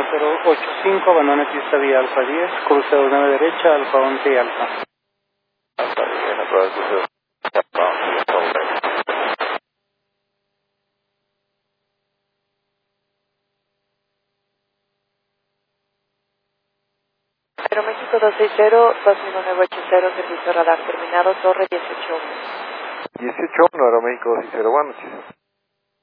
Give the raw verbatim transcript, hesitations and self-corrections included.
cero ocho cinco, abandone pista vía Alfa diez, cruce dos nueve derecha, Alfa once y Alfa. Alfa diez, aprobar cruce Alfa once y Alfa once. Aeroméxico dos seis cero, dos uno nueve ocho cero, servicio radar terminado, Torre dieciocho uno. dieciocho uno, Aeroméxico dos seis cero, buenas noches.